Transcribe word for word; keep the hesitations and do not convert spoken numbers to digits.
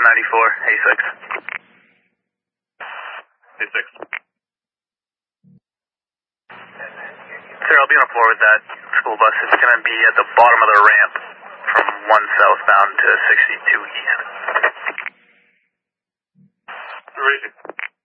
ninety-four, A six. A six. Sir, I'll be on the floor with that school bus. It's going to be at the bottom of the ramp from one southbound to sixty-two east. Raising.